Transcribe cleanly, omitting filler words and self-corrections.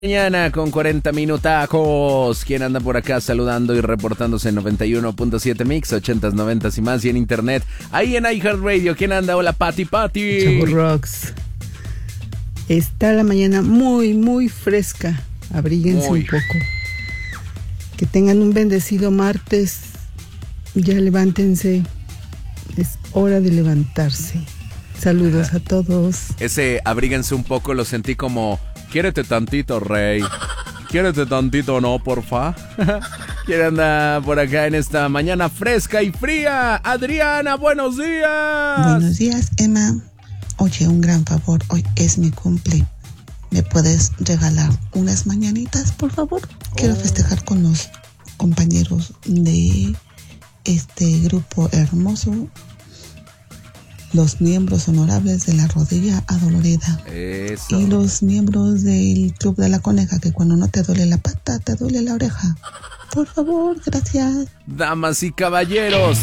Mañana con 40 minutacos. ¿Quién anda por acá saludando y reportándose en 91.7 Mix, 80s, 90s y más? Y en internet, ahí en iHeartRadio. ¿Quién anda? Hola, Pati. Chavo Rocks. Está la mañana muy fresca. Abríguense un poco. Que tengan un bendecido martes. Ya levántense. Es hora de levantarse. Saludos a todos. Ese abríguense un poco lo sentí como... Quiérete tantito, rey. Quiérete tantito, no, porfa. ¿Quién anda por acá en esta mañana fresca y fría? Adriana, buenos días. Buenos días, Emma. Oye, un gran favor. Hoy es mi cumple. ¿Me puedes regalar unas mañanitas, por favor? Quiero festejar con los compañeros de este grupo hermoso. Los miembros honorables de la rodilla adolorida. Eso. Y los miembros del Club de la Coneja, que cuando no te duele la pata, te duele la oreja. Por favor, gracias. Damas y caballeros,